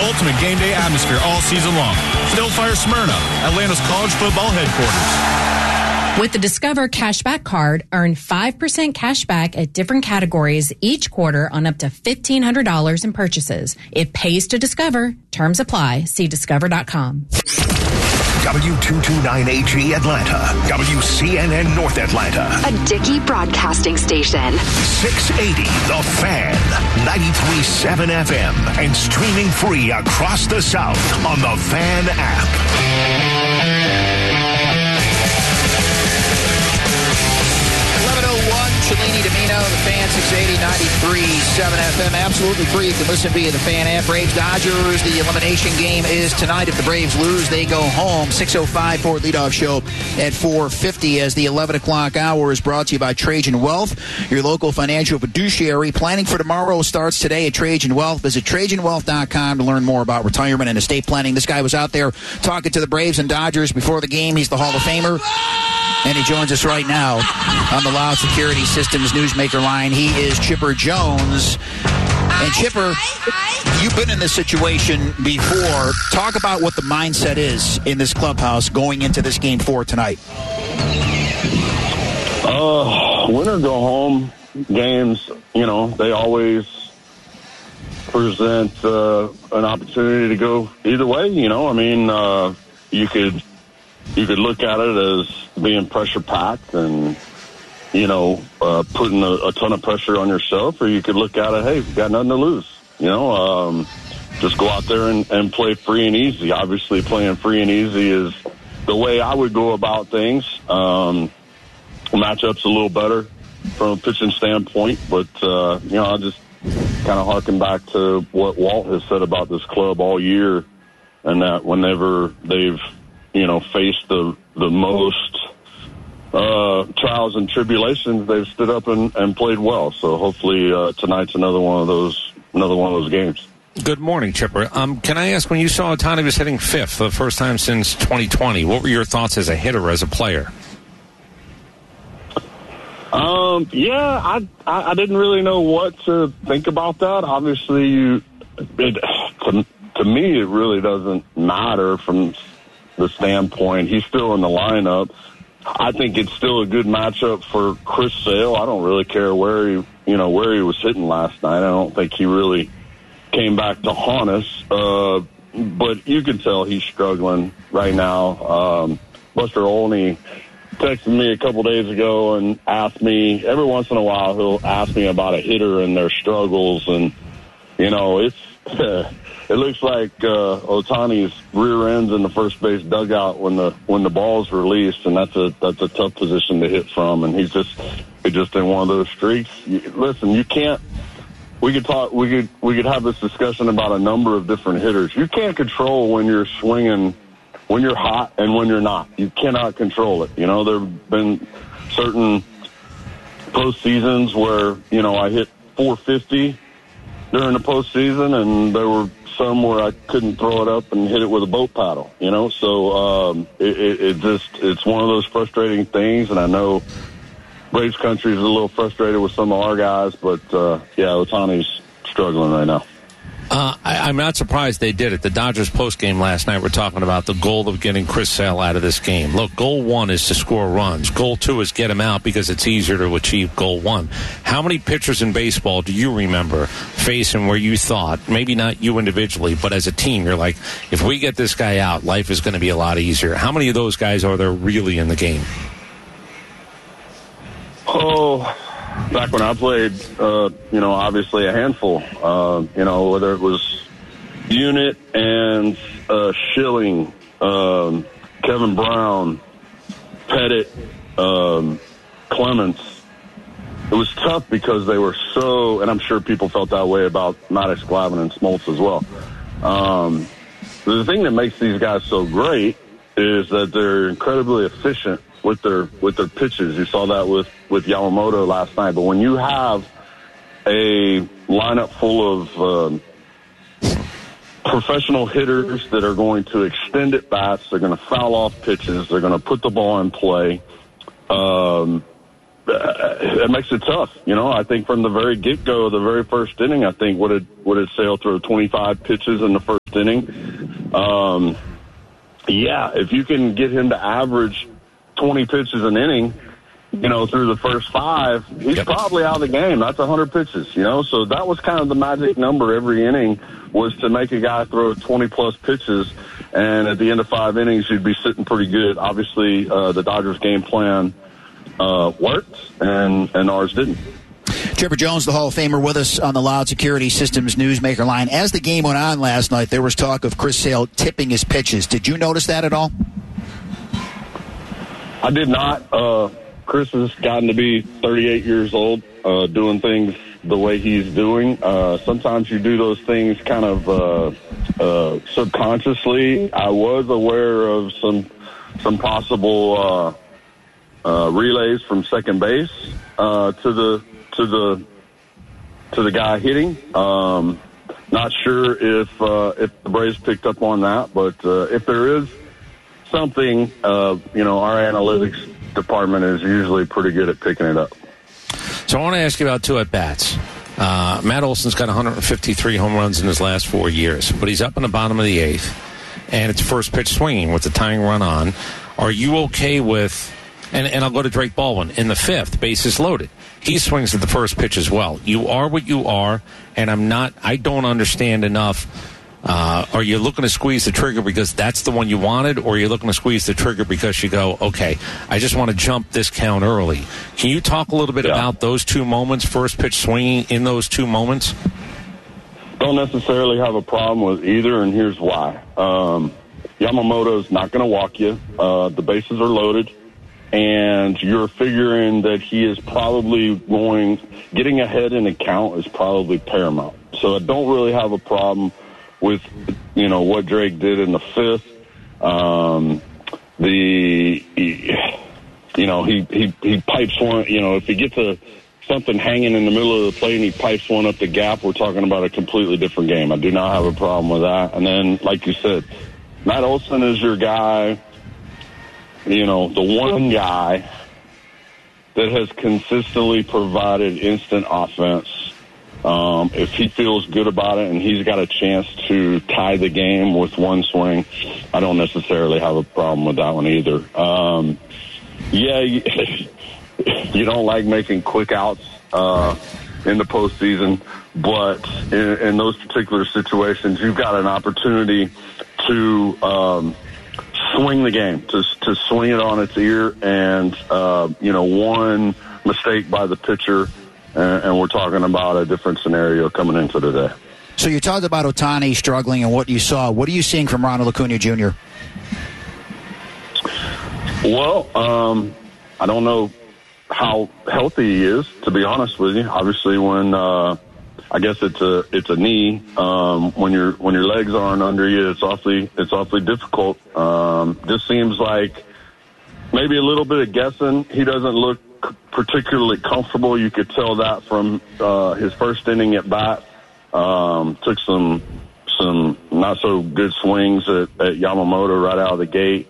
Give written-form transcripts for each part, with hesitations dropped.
ultimate game day atmosphere all season long. Stillfire Smyrna, Atlanta's college football headquarters. With the Discover Cashback Card, earn 5% cash back at different categories each quarter on up to $1,500 in purchases. It pays to Discover. Terms apply. See discover.com. W229AG Atlanta, WCNN North Atlanta. A Dickey Broadcasting Station. 680 The Fan, 93.7 FM, and streaming free across the South on the Fan app. Cellini Domino, the Fan, 680, 93.7 FM. Absolutely free. You can listen via the Fan app. Braves Dodgers, the elimination game is tonight. If the Braves lose, they go home. 6:05 for leadoff show at 4:50 as the 11 o'clock hour is brought to you by Trajan Wealth, your local financial fiduciary. Planning for tomorrow starts today at Trajan Wealth. Visit TrajanWealth.com to learn more about retirement and estate planning. This guy was out there talking to the Braves and Dodgers before the game. He's the Hall of Famer. And he joins us right now on the Loud Security Systems Newsmaker line. He is Chipper Jones. And Chipper, you've been in this situation before. Talk about what the mindset is in this clubhouse going into this Game 4 tonight. Win or go home games, they always present an opportunity to go either way. You could look at it as being pressure-packed and, putting a ton of pressure on yourself, or you could look at it, hey, we've got nothing to lose. Just go out there and play free and easy. Obviously, playing free and easy is the way I would go about things. Matchup's a little better from a pitching standpoint, but, I'll just kind of harken back to what Walt has said about this club all year, and that whenever they've faced the most trials and tribulations, they've stood up and played well. So hopefully tonight's another one of those games. Good morning, Chipper. Can I ask, when you saw Ohtani was hitting fifth for the first time since 2020, what were your thoughts as a hitter, as a player? I didn't really know what to think about that. Obviously, to me, it really doesn't matter from the standpoint. He's still in the lineup. I think it's still a good matchup for Chris Sale. I don't really care where he was hitting last night. I don't think he really came back to haunt us. But you can tell he's struggling right now. Buster Olney texted me a couple days ago and asked me, every once in a while he'll ask me about a hitter and their struggles, and it's it looks like Ohtani's rear end's in the first base dugout when the ball's released, and that's a tough position to hit from. And he's just in one of those streaks. Listen, you can't. We could have this discussion about a number of different hitters. You can't control when you're swinging, when you're hot, and when you're not. You cannot control it. There've been certain postseasons where I hit 450 during the postseason, and there were some where I couldn't throw it up and hit it with a boat paddle, So it's one of those frustrating things, and I know Braves country is a little frustrated with some of our guys, but Ohtani's struggling right now. I'm not surprised they did it. The Dodgers postgame last night were talking about the goal of getting Chris Sale out of this game. Look, goal one is to score runs. Goal two is get him out because it's easier to achieve goal one. How many pitchers in baseball do you remember facing where you thought, maybe not you individually, but as a team, you're like, if we get this guy out, life is going to be a lot easier? How many of those guys are there really in the game? Back when I played, obviously a handful, whether it was Unit and Schilling, Kevin Brown, Pettit, Clements. It was tough because they were so, and I'm sure people felt that way about Maddox, Glavine, and Smoltz as well. The thing that makes these guys so great is that they're incredibly efficient with their pitches. You saw that with Yamamoto last night. But when you have a lineup full of professional hitters that are going to extend at bats, they're going to foul off pitches, they're going to put the ball in play, it makes it tough. I think from the very get-go, the very first inning, I think what did Sale throw 25 pitches in the first inning? If you can get him to average 20 pitches an inning, through the first 5, he's probably out of the game. That's 100 pitches, So that was kind of the magic number every inning, was to make a guy throw 20-plus pitches. And at the end of 5 innings, you'd be sitting pretty good. Obviously, the Dodgers game plan worked, and ours didn't. Chipper Jones, the Hall of Famer, with us on the Loud Security Systems Newsmaker line. As the game went on last night, there was talk of Chris Sale tipping his pitches. Did you notice that at all? I did not. Chris has gotten to be 38 years old, doing things the way he's doing. Sometimes you do those things kind of subconsciously. I was aware of some possible relays from second base to the guy hitting. Not sure if the Braves picked up on that, but if there is something, our analytics department is usually pretty good at picking it up. So I want to ask you about 2 at-bats. Matt Olson's got 153 home runs in his last 4 years, but he's up in the bottom of the 8th, and it's first pitch swinging with the tying run on. Are you okay with, and I'll go to Drake Baldwin, in the 5th, bases loaded. He swings at the first pitch as well. You are what you are, and I don't understand enough. Are you looking to squeeze the trigger because that's the one you wanted, or are you looking to squeeze the trigger because you go, okay, I just want to jump this count early? Can you talk a little bit about those 2 moments, first pitch swinging in those 2 moments? Don't necessarily have a problem with either, and here's why. Yamamoto's not going to walk you. The bases are loaded, and you're figuring that he is probably getting ahead in the count is probably paramount. So I don't really have a problem with, what Drake did in the 5th. He pipes one, if he gets something hanging in the middle of the plate and he pipes one up the gap, we're talking about a completely different game. I do not have a problem with that. And then, like you said, Matt Olson is your guy, the one guy that has consistently provided instant offense. If he feels good about it and he's got a chance to tie the game with one swing, I don't necessarily have a problem with that one either. You don't like making quick outs in the postseason, but in those particular situations, you've got an opportunity to swing the game, to swing it on its ear, and one mistake by the pitcher, and we're talking about a different scenario coming into today. So you talked about Ohtani struggling and what you saw. What are you seeing from Ronald Acuna Jr.? Well, I don't know how healthy he is, to be honest with you. Obviously, when I guess it's a knee, when your legs aren't under you, it's awfully difficult. Just seems like maybe a little bit of guessing. He doesn't look particularly comfortable. You could tell that from his first inning at bat. Took some not so good swings at Yamamoto right out of the gate.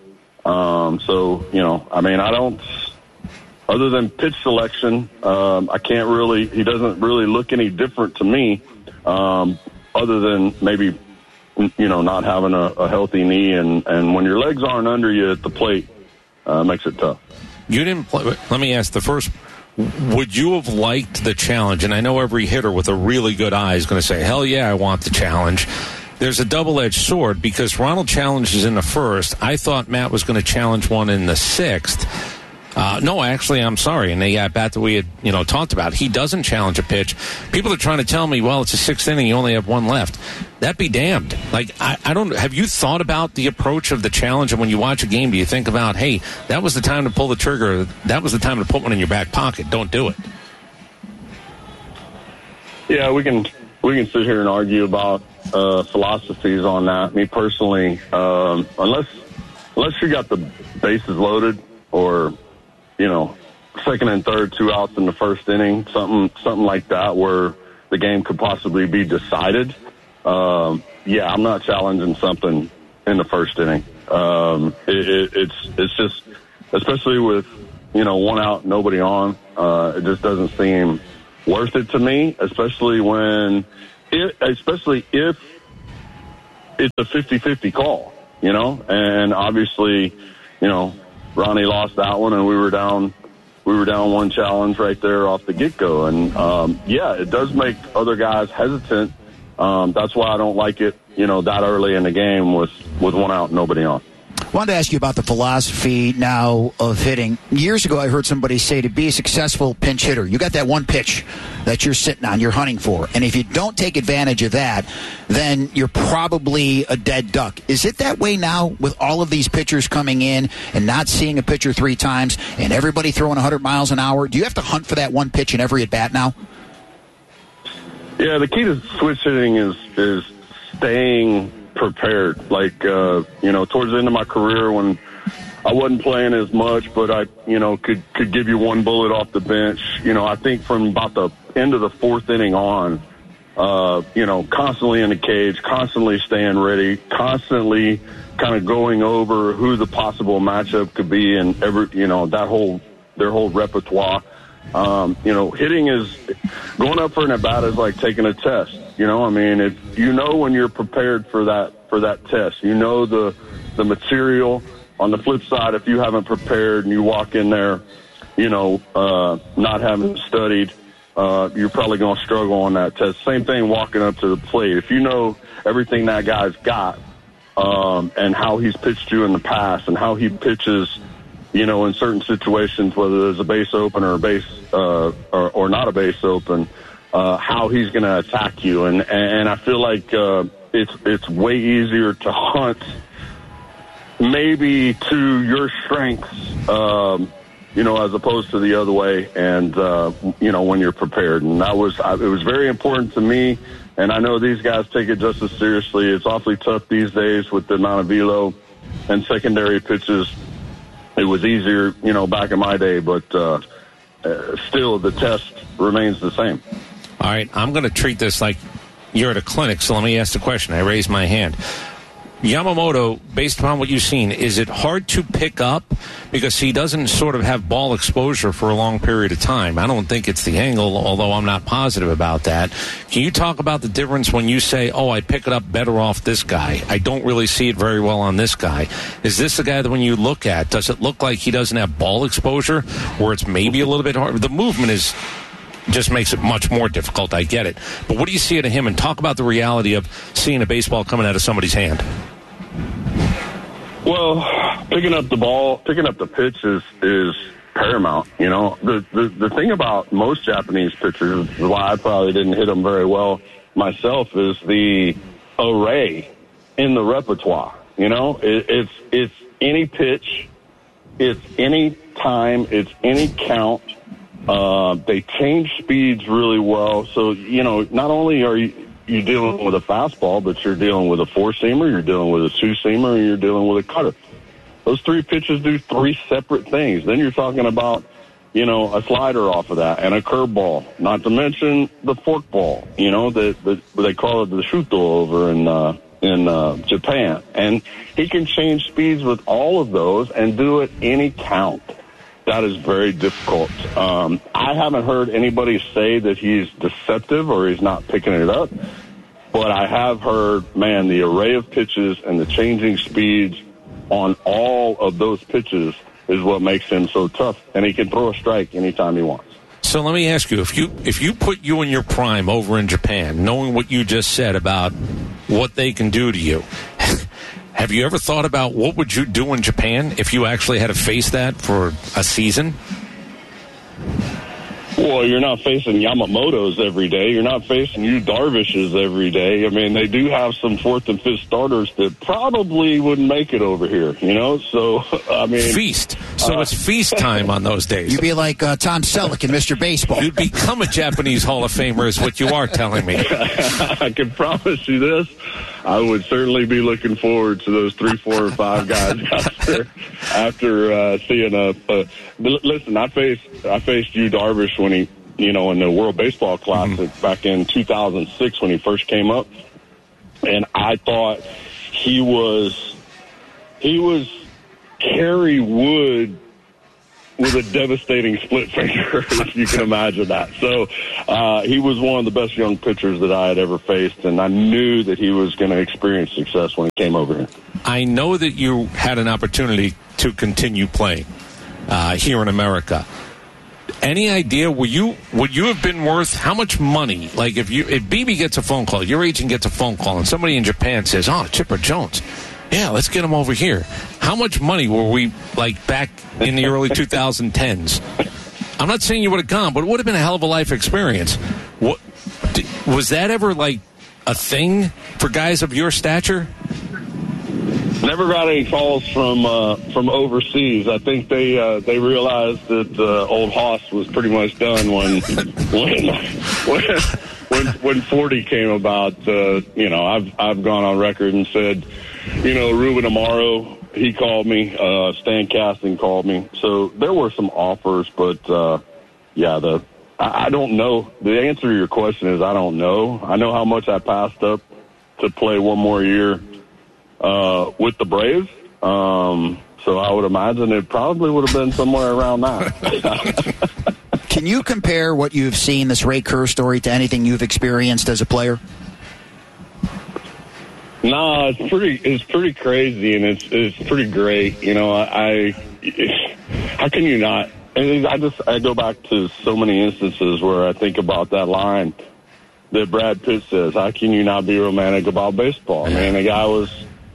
I don't, other than pitch selection, he doesn't really look any different to me, other than maybe, not having a healthy knee, and when your legs aren't under you at the plate, makes it tough. You didn't play. Let me ask the first. Would you have liked the challenge? And I know every hitter with a really good eye is going to say, hell yeah, I want the challenge. There's a double-edged sword because Ronald challenges in the first. I thought Matt was going to challenge one in the 6th. No, actually, I'm sorry. And the at-bat that we had, talked about, he doesn't challenge a pitch. People are trying to tell me, well, it's a 6th inning, you only have one left. That be damned. Like, I don't. Have you thought about the approach of the challenge? And when you watch a game, do you think about, hey, that was the time to pull the trigger. That was the time to put one in your back pocket. Don't do it. Yeah, we can sit here and argue about philosophies on that. Me personally, unless you got the bases loaded or, second and third, 2 outs in the first inning, something like that where the game could possibly be decided. I'm not challenging something in the first inning. It's just, especially with, 1 out, nobody on, It just doesn't seem worth it to me, especially if it's a 50-50 call, and obviously, Ronnie lost that one and we were down one challenge right there off the get-go. And, it does make other guys hesitant. That's why I don't like it, that early in the game with one out and nobody on. I wanted to ask you about the philosophy now of hitting. Years ago, I heard somebody say to be a successful pinch hitter, you got that one pitch that you're sitting on, you're hunting for. And if you don't take advantage of that, then you're probably a dead duck. Is it that way now with all of these pitchers coming in and not seeing a pitcher 3 times and everybody throwing 100 miles an hour? Do you have to hunt for that one pitch in every at-bat now? Yeah, the key to switch hitting is staying prepared. Like, towards the end of my career when I wasn't playing as much, but I, could give you one bullet off the bench. I think from about the end of the 4th inning on, constantly in the cage, constantly staying ready, constantly kind of going over who the possible matchup could be and their whole repertoire. Hitting is going up for an at-bat is like taking a test. If when you're prepared for that test, the material. On the flip side, if you haven't prepared and you walk in there, not having studied, you're probably going to struggle on that test. Same thing walking up to the plate. If you know everything that guy's got, and how he's pitched you in the past and how he pitches, in certain situations, whether there's a base open or a base, or not a base open, how he's going to attack you. And I feel like, it's way easier to hunt maybe to your strengths, as opposed to the other way. And, when you're prepared. And it was very important to me. And I know these guys take it just as seriously. It's awfully tough these days with the amount of velo and secondary pitches. It was easier, back in my day, but still the test remains the same. All right, I'm going to treat this like you're at a clinic, so let me ask the question. I raised my hand. Yamamoto, based upon what you've seen, is it hard to pick up because he doesn't sort of have ball exposure for a long period of time? I don't think it's the angle, although I'm not positive about that. Can you talk about the difference when you say, I pick it up better off this guy? I don't really see it very well on this guy. Is this the guy that when you look at, does it look like he doesn't have ball exposure where it's maybe a little bit hard? The movement just makes it much more difficult. I get it. But what do you see out of him? And talk about the reality of seeing a baseball coming out of somebody's hand. Well, picking up the pitch is paramount. The thing about most Japanese pitchers, why I probably didn't hit them very well myself, is the array in the repertoire. It's any pitch, it's any time, it's any count. They change speeds really well. So, not only are you're dealing with a fastball, but you're dealing with a 4-seamer, you're dealing with a 2-seamer, and you're dealing with a cutter. Those 3 pitches do 3 separate things. Then you're talking about, a slider off of that and a curveball, not to mention the forkball, they call it the shuto over in Japan. And he can change speeds with all of those and do it any count. That is very difficult. I haven't heard anybody say that he's deceptive or he's not picking it up, but I have heard, the array of pitches and the changing speeds on all of those pitches is what makes him so tough, and he can throw a strike anytime he wants. So let me ask you, if you put you in your prime over in Japan, knowing what you just said about what they can do to you, have you ever thought about what would you do in Japan if you actually had to face that for a season? Well, you're not facing Yamamoto's every day. You're not facing Yu Darvish's every day. I mean, they do have some 4th and 5th starters that probably wouldn't make it over here, So, I mean... Feast. So it's feast time on those days. You'd be like Tom Selleck in Mr. Baseball. You'd become a Japanese Hall of Famer is what you are telling me. I can promise you this. I would certainly be looking forward to those 3, 4, or 5 guys after seeing a. Listen, I faced Yu Darvish when he, in the World Baseball Classic back in 2006 when he first came up, and I thought he was Kerry Wood with a devastating split finger, if you can imagine that. So he was one of the best young pitchers that I had ever faced, and I knew that he was going to experience success when he came over here. I know that you had an opportunity to continue playing here in America. Any idea, would you have been worth how much money? Like if BB gets a phone call, your agent gets a phone call, and somebody in Japan says, "Oh, Chipper Jones, yeah, let's get him over here." How much money were we like back in the early 2010s? I'm not saying you would have gone, but it would have been a hell of a life experience. Was that ever like a thing for guys of your stature? Never got any calls from overseas. I think they realized that old Haas was pretty much done when 40 came about. I've gone on record and said, Ruben Amaro, he called me. Stan Kasten called me. So there were some offers, but I don't know. The answer to your question is I don't know. I know how much I passed up to play one more year with the Braves. So I would imagine it probably would have been somewhere around that. Can you compare what you've seen, this Ray Kerr story, to anything you've experienced as a player? No, it's pretty crazy, and it's pretty great. How can you not? And I go back to so many instances where I think about that line that Brad Pitt says, "How can you not be romantic about baseball?" I mean, the guy was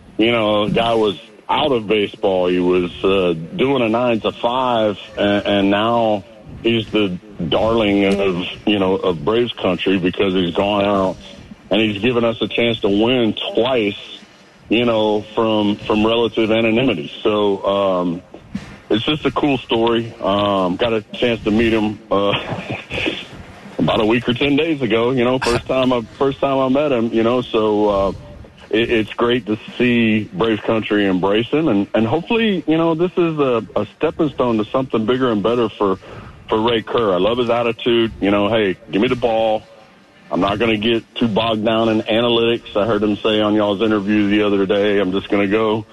out of baseball. He was doing a 9 to 5, and now he's the darling of Braves country because he's gone out and he's given us a chance to win twice, from relative anonymity. So it's just a cool story. Got a chance to meet him about a week or 10 days ago. First time I met him. So. It's great to see Braves country embrace him, and hopefully, this is a stepping stone to something bigger and better for Ray Kerr. I love his attitude. Hey, give me the ball. I'm not going to get too bogged down in analytics. I heard him say on y'all's interview the other day, I'm just going to go.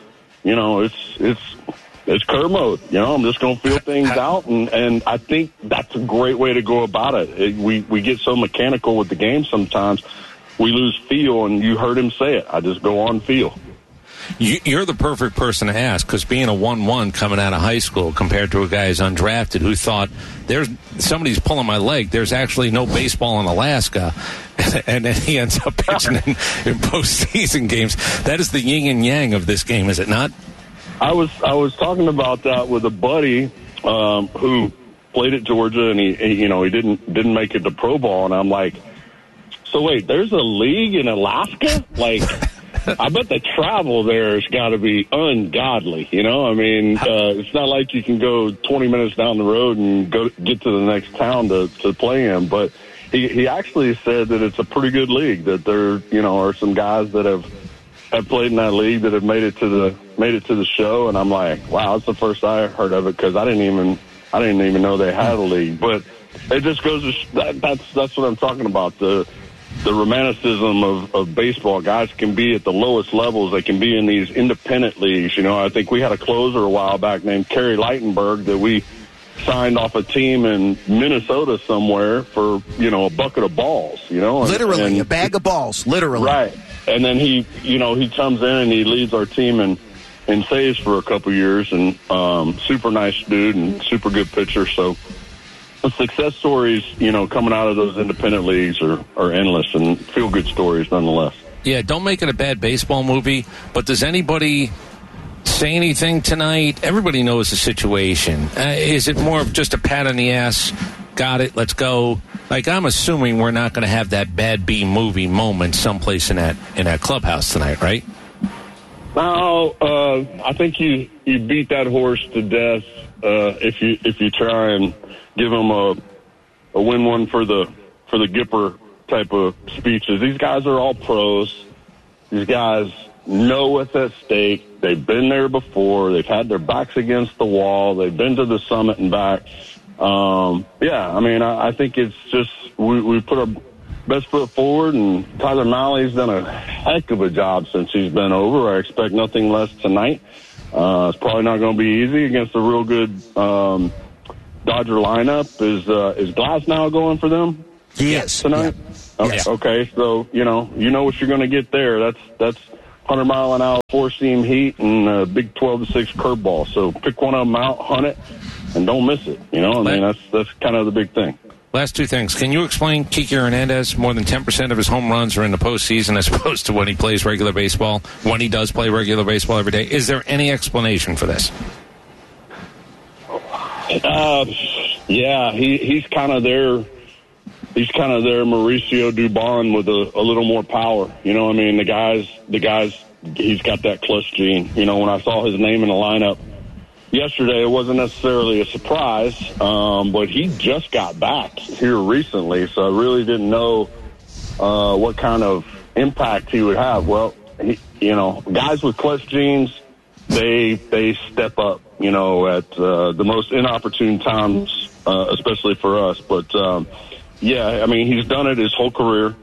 It's Kerr mode. I'm just going to feel things out, and I think that's a great way to go about it. We get so mechanical with the game sometimes. We lose feel, and you heard him say it. I just go on feel. You're the perfect person to ask, because being a 1-1 coming out of high school compared to a guy who's undrafted who thought, somebody's pulling my leg, there's actually no baseball in Alaska, and then he ends up pitching in postseason games. That is the yin and yang of this game, is it not? I was talking about that with a buddy who played at Georgia, and he didn't make it to pro ball, and I'm like, so wait, there's a league in Alaska? Like, I bet the travel there has got to be ungodly, it's not like you can go 20 minutes down the road and get to the next town to play him. But he actually said that it's a pretty good league, that there, are some guys that have played in that league that have made it to the show. And I'm like, wow, that's the first I heard of it, because I didn't even know they had a league. But it just goes to that's what I'm talking about. The romanticism of baseball. Guys can be at the lowest levels. They can be in these independent leagues. I think we had a closer a while back named Kerry Lightenberg that we signed off a team in Minnesota somewhere for, a bucket of balls, Literally, a bag of balls, literally. Right. And then he comes in and he leads our team in saves for a couple years, and super nice dude and super good pitcher. So the success stories, coming out of those independent leagues are endless, and feel-good stories nonetheless. Yeah, don't make it a bad baseball movie, but does anybody say anything tonight? Everybody knows the situation. Is it more of just a pat on the ass, got it, let's go? Like, I'm assuming we're not going to have that bad B movie moment someplace in that clubhouse tonight, right? No, I think you beat that horse to death if you try and give them a win one for the Gipper type of speeches. These guys are all pros. These guys know what's at stake. They've been there before. They've had their backs against the wall. They've been to the summit and back. I think it's just we put our best foot forward, and Tyler Malley's done a heck of a job since he's been over. I expect nothing less tonight. It's probably not going to be easy against a real good Dodger lineup. Is Glasnow going for them? Yes. Tonight? Yeah. Okay, okay, so, you know what you're going to get there. That's 100-mile-an-hour four-seam heat and a big 12-6 curveball. So pick one of them out, hunt it, and don't miss it. That's kind of the big thing. Last two things. Can you explain Kiki Hernandez? More than 10% of his home runs are in the postseason as opposed to when he plays regular baseball, when he does play regular baseball every day. Is there any explanation for this? Yeah, he's kind of their Mauricio Dubon with a little more power. The guys, he's got that clutch gene. When I saw his name in the lineup yesterday, it wasn't necessarily a surprise, but he just got back here recently, so I really didn't know what kind of impact he would have. Well, guys with clutch genes, they step up, at the most inopportune times, especially for us. But yeah, he's done it his whole career,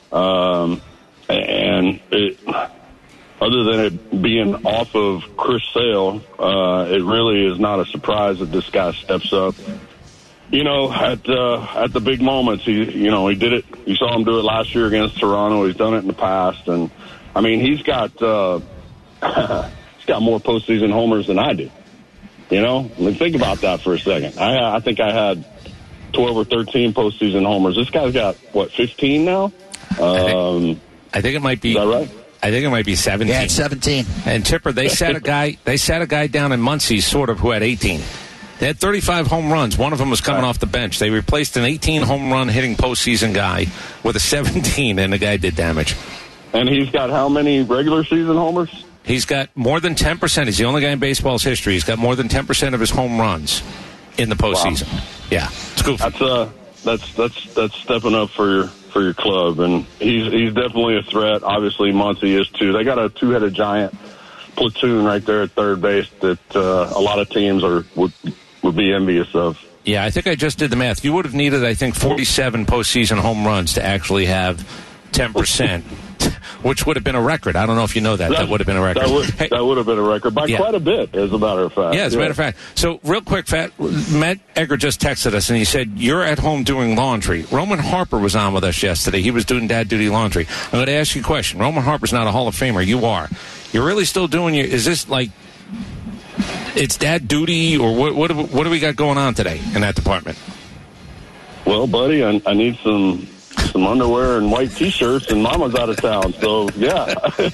and other than it being off of Chris Sale, it really is not a surprise that this guy steps up. At the big moments, he did it. You saw him do it last year against Toronto. He's done it in the past, and he's got he's got more postseason homers than I do. Think about that for a second. I think I had 12 or 13 postseason homers. This guy's got 15 now. I think it might be. Is that right? I think it might be 17. Yeah, it's 17. And Tipper, they sat a guy down in Muncie, sort of, who had 18. They had 35 home runs. One of them was coming off the bench. They replaced an 18 home run hitting postseason guy with a 17, and the guy did damage. And he's got how many regular season homers? He's got more than 10%. He's the only guy in baseball's history. He's got more than 10% of his home runs in the postseason. Wow. Yeah, it's cool. That's stepping up for your club, and he's definitely a threat. Obviously, Muncie is too. They got a two-headed giant platoon right there at third base that a lot of teams would be envious of. Yeah, I think I just did the math. You would have needed, I think, 47 postseason home runs to actually have 10%, which would have been a record. I don't know if you know that. That would have been a record. That would have been a record by quite a bit, as a matter of fact. Yeah, as a matter of fact. So, real quick, Matt Egger just texted us, and he said, you're at home doing laundry. Roman Harper was on with us yesterday. He was doing dad duty laundry. I'm going to ask you a question. Roman Harper's not a Hall of Famer. You are. You're really still doing is this like it's dad duty, or what do we got going on today in that department? Well, buddy, I need some underwear and white T-shirts, and Mama's out of town. So, yeah.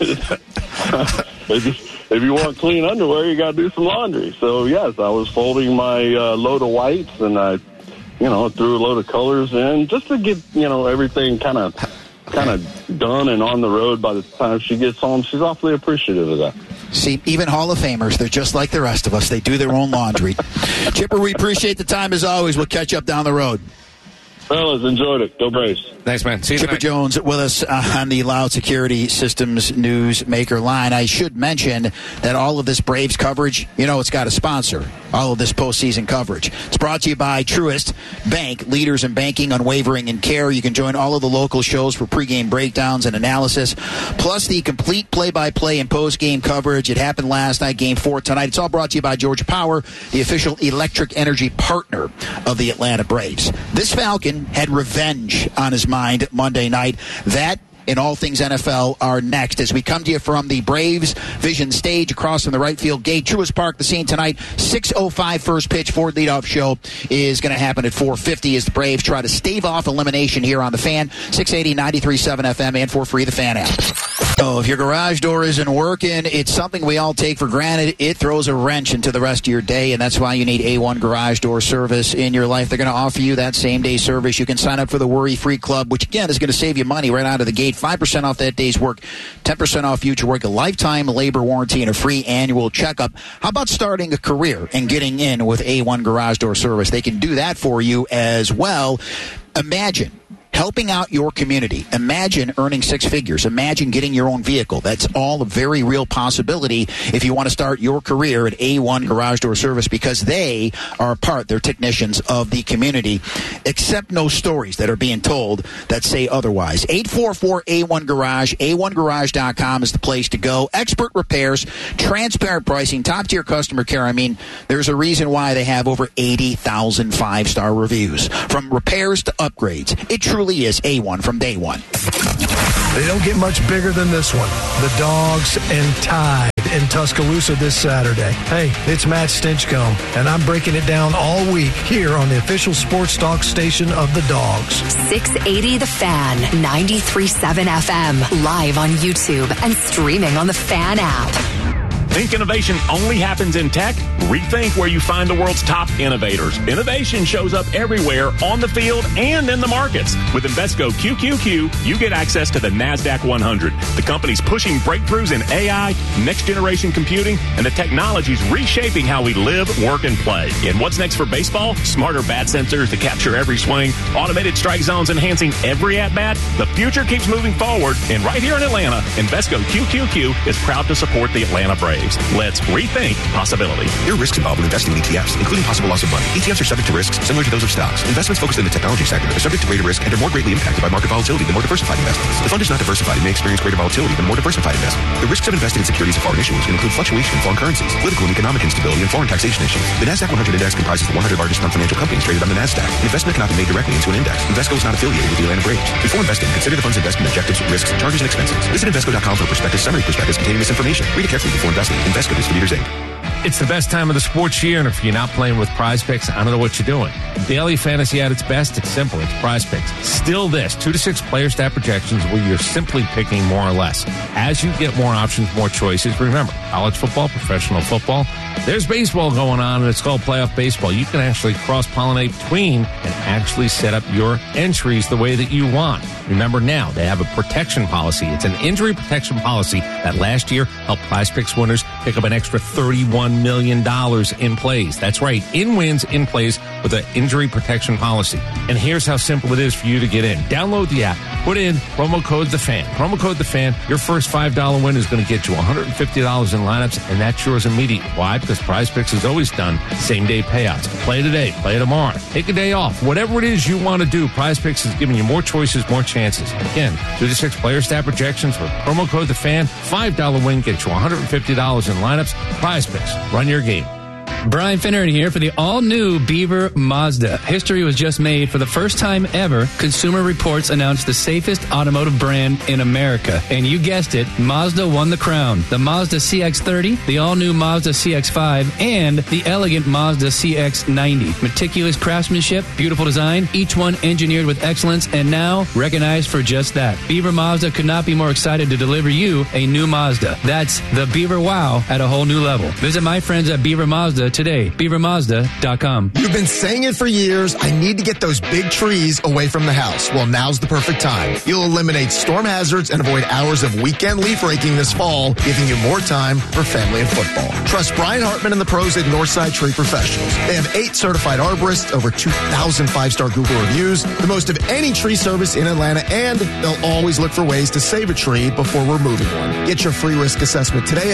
if you want clean underwear, you got to do some laundry. So, yes, I was folding my load of whites, and I, threw a load of colors in just to get, everything kind of done and on the road by the time she gets home. She's awfully appreciative of that. See, even Hall of Famers, they're just like the rest of us. They do their own laundry. Chipper, we appreciate the time as always. We'll catch up down the road. Fellas, enjoyed it. Go Braves. Thanks, man. See you Chipper tonight. Jones with us on the Loud Security Systems Newsmaker line. I should mention that all of this Braves coverage, it's got a sponsor. All of this postseason coverage. It's brought to you by Truist Bank, leaders in banking, unwavering in care. You can join all of the local shows for pregame breakdowns and analysis, plus the complete play-by-play and postgame coverage. It happened last night, Game 4 tonight. It's all brought to you by Georgia Power, the official electric energy partner of the Atlanta Braves. This Falcon had revenge on his mind Monday night. That and all things NFL are next as we come to you from the Braves Vision stage across from the right field gate. Truist Park, the scene tonight. 6:05 first pitch. Ford leadoff show is going to happen at 4:50 as the Braves try to stave off elimination here on the Fan. 680, 93.7 FM, and for free, the Fan app. So if your garage door isn't working, it's something we all take for granted. It throws a wrench into the rest of your day, and that's why you need A1 Garage Door Service in your life. They're going to offer you that same-day service. You can sign up for the Worry-Free Club, which, again, is going to save you money right out of the gate. 5% off that day's work, 10% off future work, a lifetime labor warranty, and a free annual checkup. How about starting a career and getting in with A1 Garage Door Service? They can do that for you as well. Imagine helping out your community. Imagine earning six figures. Imagine getting your own vehicle. That's all a very real possibility if you want to start your career at A1 Garage Door Service, because they are they're technicians of the community. Accept no stories that are being told that say otherwise. 844-A1 Garage. A1Garage.com is the place to go. Expert repairs, transparent pricing, top-tier customer care. I mean, there's a reason why they have over 80,000 five-star reviews. From repairs to upgrades, it truly is A1 from day one. They don't get much bigger than this one. The Dogs and Tide in Tuscaloosa this Saturday. Hey, it's Matt Stinchcomb, and I'm breaking it down all week here on the official sports talk station of the Dogs. 680 The Fan, 93.7 FM, live on YouTube and streaming on the Fan app. Think innovation only happens in tech? Rethink where you find the world's top innovators. Innovation shows up everywhere, on the field and in the markets. With Invesco QQQ, you get access to the NASDAQ 100. The company's pushing breakthroughs in AI, next-generation computing, and the technologies reshaping how we live, work, and play. And what's next for baseball? Smarter bat sensors to capture every swing, automated strike zones enhancing every at-bat. The future keeps moving forward, and right here in Atlanta, Invesco QQQ is proud to support the Atlanta Braves. Let's rethink possibility. There are risks involved with investing in ETFs, including possible loss of money. ETFs are subject to risks similar to those of stocks. Investments focused in the technology sector are subject to greater risk and are more greatly impacted by market volatility than more diversified investments. The fund is not diversified and may experience greater volatility than more diversified investments. The risks of investing in securities of foreign issuers can include fluctuation in foreign currencies, political and economic instability, and foreign taxation issues. The NASDAQ 100 index comprises the 100 largest non-financial companies traded on the NASDAQ. An investment cannot be made directly into an index. Invesco is not affiliated with the Atlanta Braves. Before investing, consider the fund's investment objectives, risks, charges, and expenses. Visit Invesco.com for summary prospectus containing this information. Read it carefully before investing. Invesco Distributors, Inc. It's the best time of the sports year, and if you're not playing with Prize Picks, I don't know what you're doing. Daily fantasy at its best, it's simple. It's Prize Picks. Still this, 2 to 6 player stat projections where you're simply picking more or less. As you get more options, more choices, remember, college football, professional football, there's baseball going on, and it's called playoff baseball. You can actually cross-pollinate between and actually set up your entries the way that you want. Remember now, they have a protection policy. It's an injury protection policy that last year helped Prize Picks winners pick up an extra $31 million in plays. That's right, in wins, in plays with an injury protection policy. And here's how simple it is for you to get in. Download the app. Put in promo code THEFAN. Promo code THEFAN. Your first $5 win is going to get you $150 in lineups, and that's yours immediately. Why? Because Prize Picks has always done same-day payouts. Play today. Play tomorrow. Take a day off. Whatever it is you want to do, Prize Picks is giving you more choices, more chances. Again, 2 to 6 player stat projections with promo code THEFAN. $5 win gets you $150 in lineups. Prize Picks. Run your game. Brian Finneran here for the all-new Beaver Mazda. History was just made. For the first time ever, Consumer Reports announced the safest automotive brand in America. And you guessed it, Mazda won the crown. The Mazda CX-30, the all-new Mazda CX-5, and the elegant Mazda CX-90. Meticulous craftsmanship, beautiful design, each one engineered with excellence, and now recognized for just that. Beaver Mazda could not be more excited to deliver you a new Mazda. That's the Beaver Wow at a whole new level. Visit my friends at Beaver Mazda today. BeaverMazda.com. You've been saying it for years. I need to get those big trees away from the house. Well, now's the perfect time. You'll eliminate storm hazards and avoid hours of weekend leaf raking this fall, giving you more time for family and football. Trust Brian Hartman and the pros at Northside Tree Professionals. They have 8 certified arborists, over 2,000 5-star Google reviews, the most of any tree service in Atlanta, and they'll always look for ways to save a tree before removing one. Get your free risk assessment today at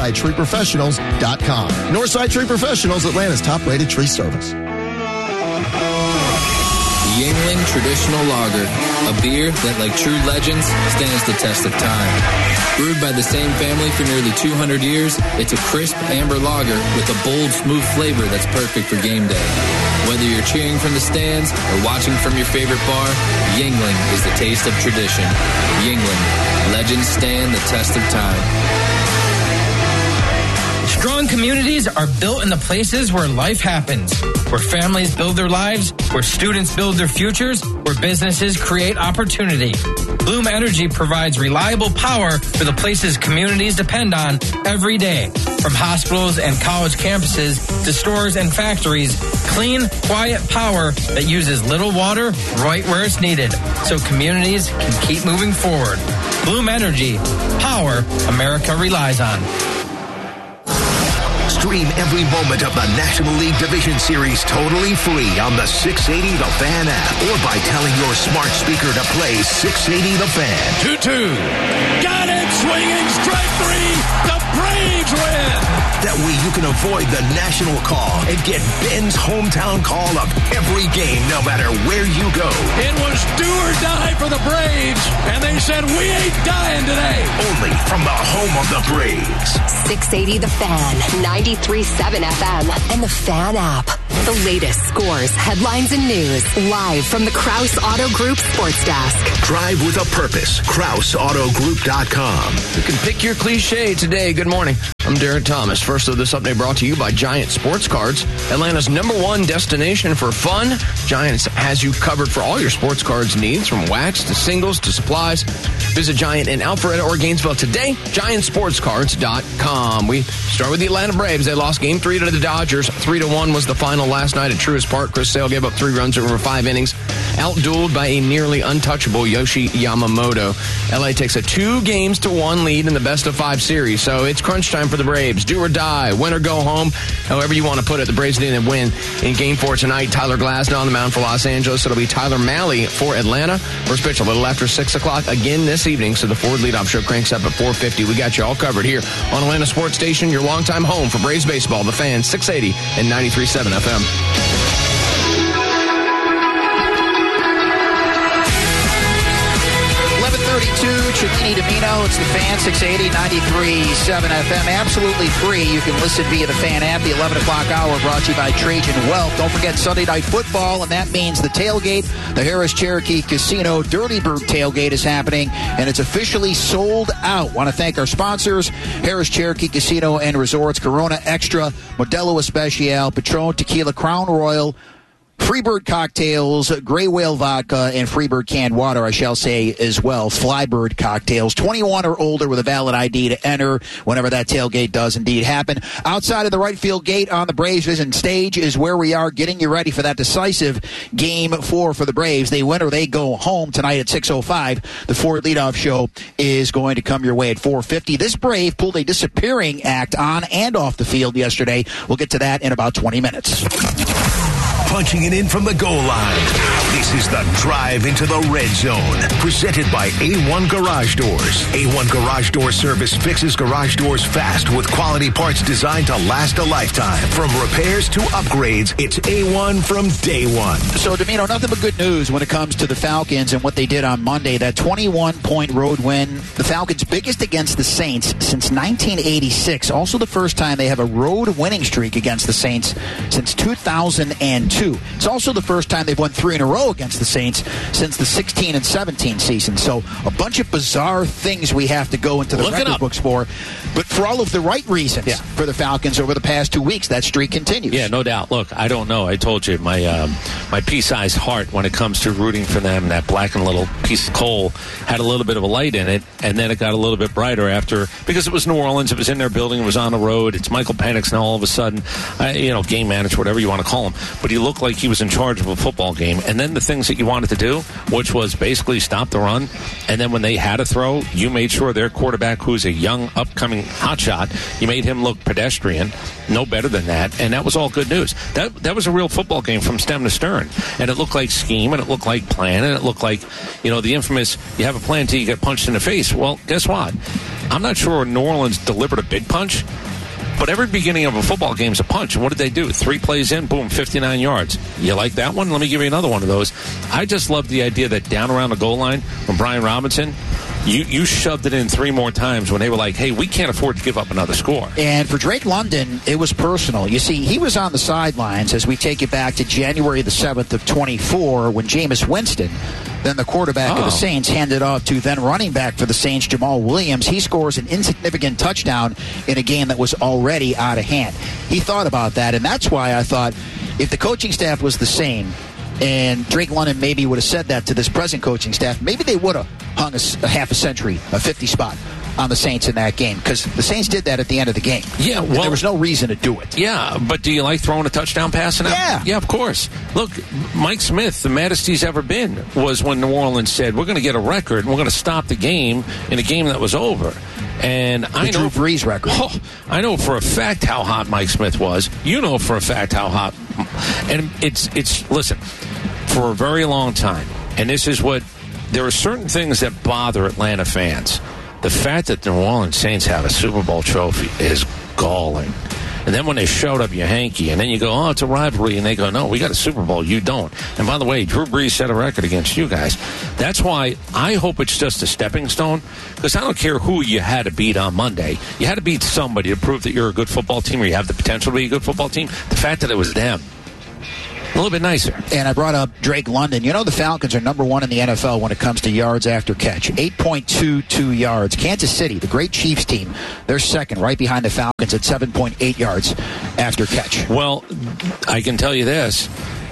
NorthsideTreeProfessionals.com. Northside Tree Professionals, Atlanta's top-rated tree service. Yuengling Traditional Lager, a beer that, like true legends, stands the test of time. Brewed by the same family for nearly 200 years, it's a crisp amber lager with a bold, smooth flavor that's perfect for game day. Whether you're cheering from the stands or watching from your favorite bar, Yuengling is the taste of tradition. Yuengling, legends stand the test of time. Strong communities are built in the places where life happens, where families build their lives, where students build their futures, where businesses create opportunity. Bloom Energy provides reliable power for the places communities depend on every day. From hospitals and college campuses to stores and factories, clean, quiet power that uses little water right where it's needed, so communities can keep moving forward. Bloom Energy, power America relies on. Stream every moment of the National League Division Series totally free on the 680 The Fan app or by telling your smart speaker to play 680 The Fan. 2-2. Got it! Swinging strike three. The Braves win! That way you can avoid the national call and get Ben's hometown call of every game, no matter where you go. It was do or die for the Braves, and they said, we ain't dying today. Only from the home of the Braves. 680 The Fan, 93.7 FM, and The Fan app. The latest scores, headlines, and news. Live from the Krause Auto Group Sports Desk. Drive with a purpose. KrauseAutoGroup.com. You can pick your cliche today. Good morning. I'm Derek Thomas. First of this update brought to you by Giant Sports Cards, Atlanta's #1 destination for fun. Giants has you covered for all your sports cards needs, from wax to singles to supplies. Visit Giant in Alpharetta or Gainesville today. GiantSportsCards.com. We start with the Atlanta Braves. They lost Game 3 to the Dodgers. 3-1 was the final last night at Truist Park. Chris Sale gave up 3 runs over 5 innings, outdueled by a nearly untouchable Yoshi Yamamoto. LA takes a 2-1 lead in the best-of-5 series, so it's crunch time for the Braves. Do or die, win or go home, however you want to put it. The Braves didn't win in Game 4 tonight. Tyler Glasnow on the mound for Los Angeles. It'll be Tyler Mahle for Atlanta. First pitch a little after 6 o'clock again this evening, so the Ford leadoff show cranks up at 4:50. We got you all covered here on Atlanta Sports Station, your longtime home for Braves baseball. The Fan, 680 and 93.7 FM. 32, Cellini Domino. It's the Fan, 680, 93.7 FM. Absolutely free. You can listen via the Fan app. The 11 o'clock hour brought to you by Trajan Wealth. Don't forget Sunday Night Football, and that means the tailgate. The Harris Cherokee Casino Dirty Bird tailgate is happening, and it's officially sold out. Want to thank our sponsors, Harris Cherokee Casino and Resorts, Corona Extra, Modelo Especial, Patron Tequila, Crown Royal, Freebird Cocktails, Gray Whale Vodka, and Freebird Canned Water, I shall say, as well. Flybird Cocktails, 21 or older with a valid ID to enter whenever that tailgate does indeed happen. Outside of the right field gate on the Braves Vision stage is where we are getting you ready for that decisive Game 4 for the Braves. They win or they go home tonight at 6:05. The Ford leadoff show is going to come your way at 4:50. This Brave pulled a disappearing act on and off the field yesterday. We'll get to that in about 20 minutes. Punching it in from the goal line. This is the Drive into the Red Zone, presented by A1 Garage Doors. A1 Garage Door Service fixes garage doors fast with quality parts designed to last a lifetime. From repairs to upgrades, it's A1 from day one. So, Domino, nothing but good news when it comes to the Falcons and what they did on Monday. That 21-point road win, the Falcons' biggest against the Saints since 1986. Also the first time they have a road winning streak against the Saints since 2002. It's also the first time they've won 3 in a row against the Saints since the 16 and 17 season. So a bunch of bizarre things we have to go into the record books for, but for all of the right reasons for the Falcons over the past 2 weeks, that streak continues. Yeah, no doubt. Look, I don't know. I told you my pea-sized heart when it comes to rooting for them, that blackened little piece of coal had a little bit of a light in it, and then it got a little bit brighter after, because it was New Orleans, it was in their building, it was on the road, it's Michael Penix now all of a sudden, game manager, whatever you want to call him, but he looked like he was in charge of a football game. And then the things that you wanted to do, which was basically stop the run, and then when they had a throw, you made sure their quarterback, who's a young, upcoming hotshot, you made him look pedestrian, no better than that, and that was all good news. That was a real football game from stem to stern, and it looked like scheme, and it looked like plan, and it looked like, the infamous, you have a plan until you get punched in the face. Well, guess what? I'm not sure New Orleans delivered a big punch, but every beginning of a football game is a punch. And what did they do? 3 plays in, boom, 59 yards. You like that one? Let me give you another one of those. I just love the idea that down around the goal line, when Brian Robinson, you shoved it in 3 more times when they were like, hey, we can't afford to give up another score. And for Drake London, it was personal. You see, he was on the sidelines as we take it back to January the 7th of 24 when Jameis Winston, then the quarterback of the Saints, handed off to then running back for the Saints, Jamal Williams. He scores an insignificant touchdown in a game that was already out of hand. He thought about that, and that's why I thought if the coaching staff was the same, and Drake London maybe would have said that to this present coaching staff, maybe they would have hung a half a century, a 50 spot on the Saints in that game because the Saints did that at the end of the game. Yeah, well, there was no reason to do it. Yeah, but do you like throwing a touchdown pass? Yeah, of course. Look, Mike Smith, the maddest he's ever been was when New Orleans said, we're going to get a record and we're going to stop the game in a game that was over. And I know Drew Brees record. I know for a fact how hot Mike Smith was. You know for a fact how hot. And it's listen, for a very long time, and this is what, there are certain things that bother Atlanta fans. The fact that the New Orleans Saints have a Super Bowl trophy is galling. And then when they showed up your hanky, and then you go, oh, it's a rivalry, and they go, no, we got a Super Bowl, you don't. And by the way, Drew Brees set a record against you guys. That's why I hope it's just a stepping stone, because I don't care who you had to beat on Monday. You had to beat somebody to prove that you're a good football team or you have the potential to be a good football team. The fact that it was them, a little bit nicer. And I brought up Drake London. You know the Falcons are number one in the NFL when it comes to yards after catch. 8.22 yards. Kansas City, the great Chiefs team, they're second, right behind the Falcons at 7.8 yards after catch. Well, I can tell you this.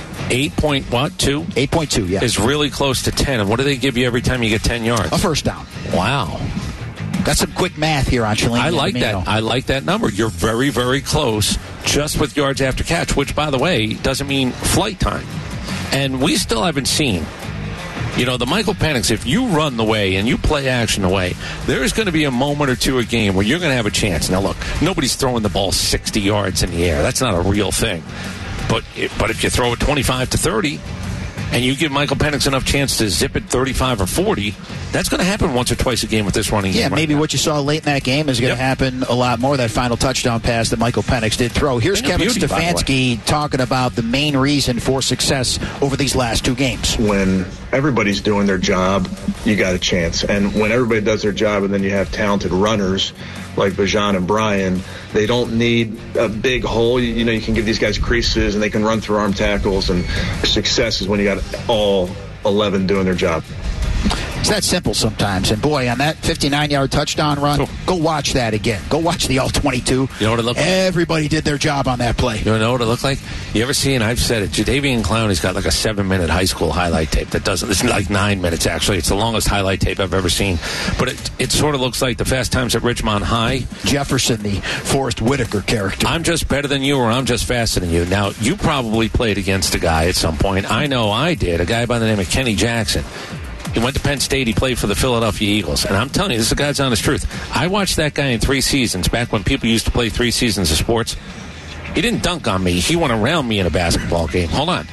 8.2, yeah. Is really close to 10. And what do they give you every time you get 10 yards? A first down. Wow. That's some quick math here on Shalini. I like that. I like that number. You're very, very close just with yards after catch, which, by the way, doesn't mean flight time. And we still haven't seen, the Michael Penix, if you run the way and you play action the way, there is going to be a moment or two a game where you're going to have a chance. Now, look, nobody's throwing the ball 60 yards in the air. That's not a real thing. But if you throw it 25 to 30, and you give Michael Penix enough chance to zip it 35 or 40, that's going to happen once or twice a game with this running game. Yeah, maybe what you saw late in that game is going to happen a lot more, that final touchdown pass that Michael Penix did throw. Here's Kevin Stefanski talking about the main reason for success over these last two games. When everybody's doing their job, you got a chance. And when everybody does their job and then you have talented runners like Bijan and Brian, they don't need a big hole. You can give these guys creases and they can run through arm tackles, and success is when you got all 11 doing their job. It's that simple sometimes. And boy, on that 59-yard touchdown run, go watch that again. Go watch the all-22. You know what it looked like? Everybody did their job on that play. You know what it looked like? You ever seen, I've said it, Jadeveon Clowney's got like a 7-minute high school highlight tape that doesn't, it's like 9 minutes actually. It's the longest highlight tape I've ever seen. But it sort of looks like the Fast Times at Ridgemont High. Jefferson, the Forrest Whitaker character. I'm just better than you, or I'm just faster than you. Now, you probably played against a guy at some point. I know I did, a guy by the name of Kenny Jackson. He went to Penn State. He played for the Philadelphia Eagles. And I'm telling you, this is the God's honest truth. I watched that guy in 3 seasons, back when people used to play 3 seasons of sports. He didn't dunk on me. He went around me in a basketball game. Hold on.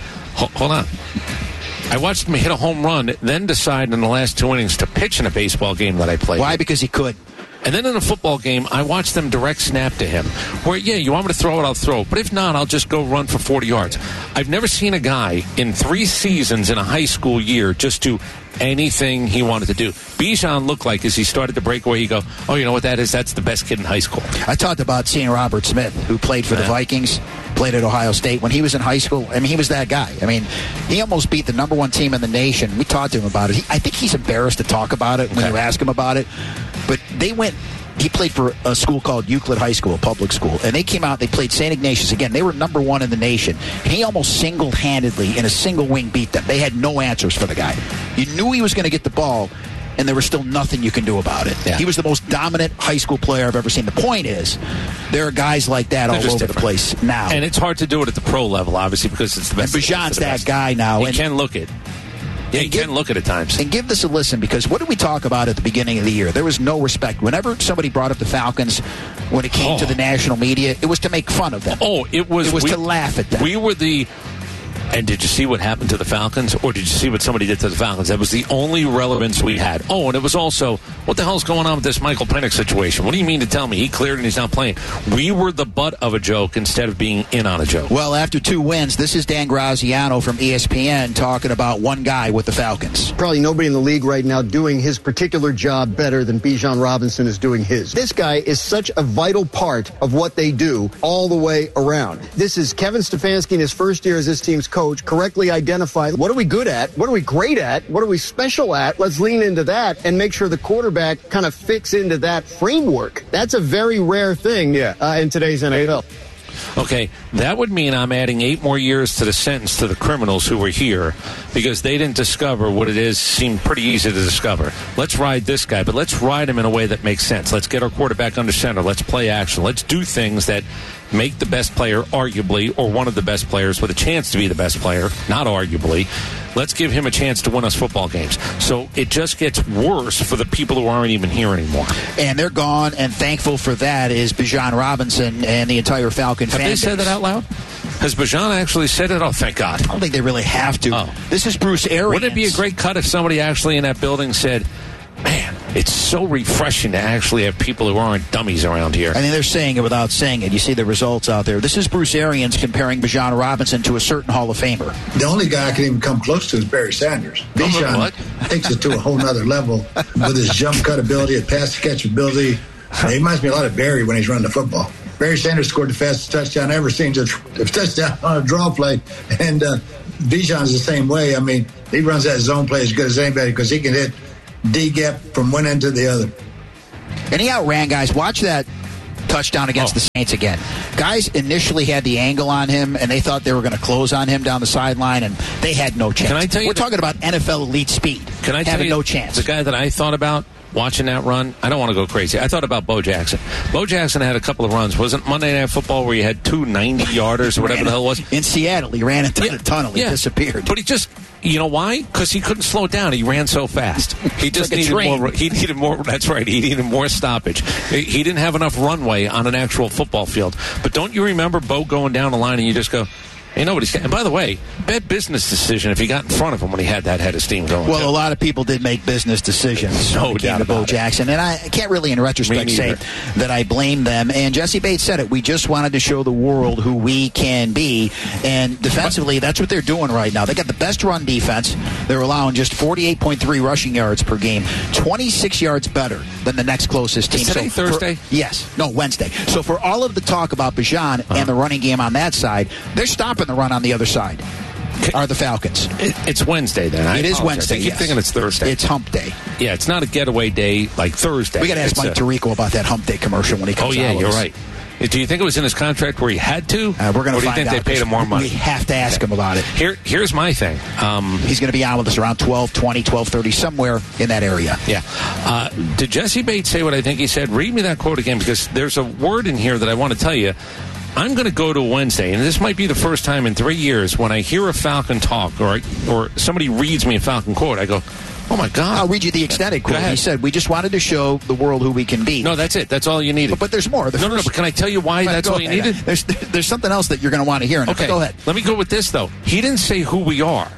I watched him hit a home run, then decide in the last 2 innings to pitch in a baseball game that I played. Why? Because he could. And then in a football game, I watched them direct snap to him. Where, you want me to throw it, I'll throw it. But if not, I'll just go run for 40 yards. I've never seen a guy in 3 seasons in a high school year just do anything he wanted to do. Bijan looked like, as he started to break away, you go, oh, you know what that is? That's the best kid in high school. I talked about seeing Robert Smith, who played for the Vikings, played at Ohio State. When he was in high school, he was that guy. He almost beat the number 1 team in the nation. We talked to him about it. I think he's embarrassed to talk about it when you ask him about it. But he played for a school called Euclid High School, a public school, and they came out, they played St. Ignatius. Again, they were number 1 in the nation. And he almost single-handedly, in a single wing, beat them. They had no answers for the guy. You knew he was going to get the ball, and there was still nothing you can do about it. Yeah. He was the most dominant high school player I've ever seen. The point is, there are guys like that all over the place now. And it's hard to do it at the pro level, obviously, because it's the best. And Bijan's that guy now. He can look it. Yeah, you can look at it times. And give this a listen, because what did we talk about at the beginning of the year? There was no respect. Whenever somebody brought up the Falcons, when it came to the national media, it was to make fun of them. It was to laugh at them. We were the... And did you see what happened to the Falcons? Or did you see what somebody did to the Falcons? That was the only relevance we had. Oh, and it was also, what the hell's going on with this Michael Penix situation? What do you mean to tell me? He cleared and he's not playing. We were the butt of a joke instead of being in on a joke. Well, after 2 wins, this is Dan Graziano from ESPN talking about one guy with the Falcons. Probably nobody in the league right now doing his particular job better than Bijan Robinson is doing his. This guy is such a vital part of what they do all the way around. This is Kevin Stefanski in his first year as this team's coach, correctly identify what are we good at, what are we great at, what are we special at. Let's lean into that and make sure the quarterback kind of fits into that framework. That's a very rare thing in today's NFL. Okay, that would mean I'm adding 8 more years to the sentence to the criminals who were here because they didn't discover what it is seemed pretty easy to discover. Let's ride this guy, but let's ride him in a way that makes sense. Let's get our quarterback under center. Let's play action. Let's do things that make the best player, arguably, or one of the best players with a chance to be the best player, not arguably. Let's give him a chance to win us football games. So it just gets worse for the people who aren't even here anymore. And they're gone, and thankful for that is Bijan Robinson and the entire Falcon fan base. Have they said that out loud? Has Bijan actually said it? Oh, thank God. I don't think they really have to. Oh. This is Bruce Arians. Wouldn't it be a great cut if somebody actually in that building said, man, it's so refreshing to actually have people who aren't dummies around here. I mean, they're saying it without saying it. You see the results out there. This is Bruce Arians comparing Bijan Robinson to a certain Hall of Famer. The only guy I can even come close to is Barry Sanders. Bijan takes it to a whole nother level with his jump cut ability, his pass catch ability. He reminds me a lot of Barry when he's running the football. Barry Sanders scored the fastest touchdown ever seen, just a touchdown on a draw play. And Bijan's the same way. I mean, he runs that zone play as good as anybody because he can hit D-gap from one end to the other. And he outran guys. Watch that touchdown against the Saints again. Guys initially had the angle on him, and they thought they were going to close on him down the sideline, and they had no chance. Can I tell you We're talking about NFL elite speed. Can I tell you no chance. The guy that I thought about watching that run, I don't want to go crazy. I thought about Bo Jackson. Bo Jackson had a couple of runs. Wasn't Monday Night Football where he had 2 90-yarders or whatever the hell it was? In Seattle, he ran into the tunnel. He disappeared. But he just... You know why? Because he couldn't slow down. He ran so fast. He just like needed more. He needed more. That's right. He needed more stoppage. He didn't have enough runway on an actual football field. But don't you remember Bo going down the line and you just go, hey, nobody's. And by the way, bad business decision if he got in front of him when he had that head of steam going. Well, a lot of people did make business decisions when it came to Bo Jackson, and I can't really, in retrospect, say that I blame them. And Jesse Bates said it. We just wanted to show the world who we can be, and defensively, that's what they're doing right now. They got the best run defense. They're allowing just 48.3 rushing yards per game, 26 yards better than the next closest team. Is today Thursday? Yes. No, Wednesday. So for all of the talk about Bijan and the running game on that side, they're stopping the run on the other side. Are the Falcons. It's Wednesday then. It is Wednesday. I keep thinking it's Thursday. It's hump day. Yeah, it's not a getaway day like Thursday. We got to ask Mike Tirico about that hump day commercial when he comes out. Oh, yeah, you're right. Do you think it was in his contract where he had to? We're going to find out. Or do you think they paid him more money? We have to ask him about it. Here's my thing. He's going to be on with us around 12:20, 12:30, somewhere in that area. Yeah. Did Jesse Bates say what I think he said? Read me that quote again, because there's a word in here that I want to tell you. I'm going to go to Wednesday, and this might be the first time in 3 years when I hear a Falcon talk or somebody reads me a Falcon quote, I go, oh, my God. I'll read you the extended quote. He said, we just wanted to show the world who we can be. No, that's it. That's all you needed. But there's more. No, but can I tell you why that's all you needed? There's something else that you're going to want to hear. Okay. Go ahead. Let me go with this, though. He didn't say who we are.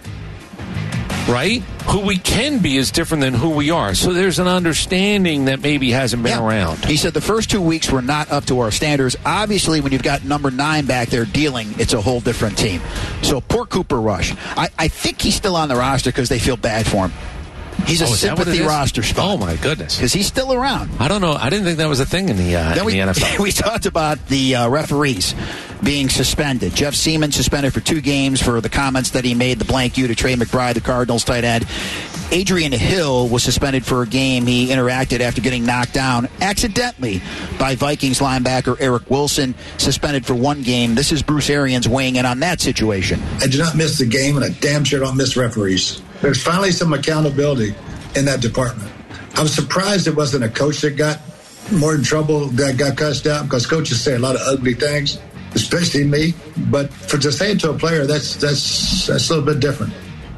Right? Who we can be is different than who we are. So there's an understanding that maybe hasn't been around. He said the first 2 weeks were not up to our standards. Obviously, when you've got number 9 back there dealing, it's a whole different team. So poor Cooper Rush. I think he's still on the roster because they feel bad for him. He's a sympathy roster spot. Oh, my goodness. Because he's still around. I don't know. I didn't think that was a thing in the NFL. We talked about the referees being suspended. Jeff Seaman suspended for 2 games for the comments that he made, the blank you to Trey McBride, the Cardinals tight end. Adrian Hill was suspended for a game. He interacted after getting knocked down accidentally by Vikings linebacker Eric Wilson, suspended for 1 game. This is Bruce Arians weighing in on that situation. I do not miss the game, and I damn sure don't miss referees. There's finally some accountability in that department. I was surprised it wasn't a coach that got more in trouble, that got cussed out, because coaches say a lot of ugly things, especially me. But to say it to a player, that's a little bit different.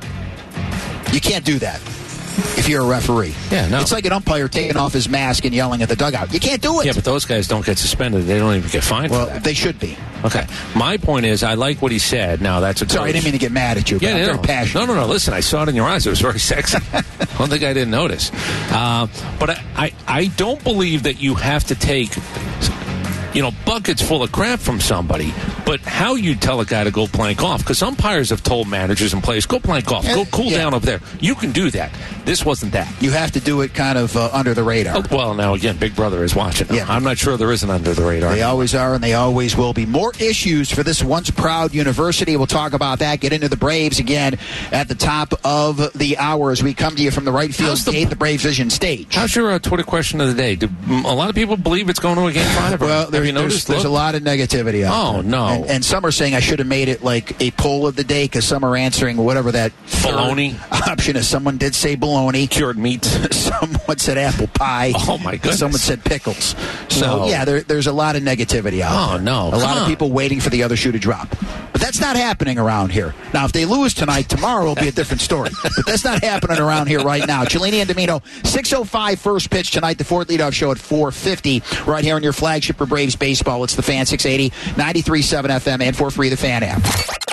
You can't do that if you're a referee. Yeah, no. It's like an umpire taking off his mask and yelling at the dugout. You can't do it. Yeah, but those guys don't get suspended. They don't even get fined for that. Well, they should be. Okay. My point is, I like what he said. Now, that's a Sorry, I didn't mean to get mad at you, but I'm very passionate. No. Listen, I saw it in your eyes. It was very sexy. I don't think I didn't notice. But I don't believe that you have to take, buckets full of crap from somebody. But how you tell a guy to go play golf, because umpires have told managers and players, go play golf, go cool down over there. You can do that. This wasn't that. You have to do it kind of under the radar. Oh, well, now again, Big Brother is watching. Yeah. I'm not sure there is an under the radar. They always are, and they always will be. More issues for this once proud university. We'll talk about that. Get into the Braves again at the top of the hour as we come to you from the right field gate, the Braves Vision stage. How's your Twitter question of the day? Do a lot of people believe it's going to a Game 5? Well, there's a lot of negativity out there. No. And some are saying I should have made it like a poll of the day because some are answering whatever that bologna option is. Someone did say bologna. Cured meat. Someone said apple pie. Oh, my goodness. Someone said pickles. So, there's a lot of negativity out there. Oh, no. A lot of people waiting for the other shoe to drop. But that's not happening around here. Now, if they lose tonight, tomorrow will be a different story. But that's not happening around here right now. Cellini and Domino, 6:05 first pitch tonight. The fourth leadoff show at 4:50 right here on your flagship for Braves baseball. It's the Fan 680, 93.7 FM, and for free, the Fan app.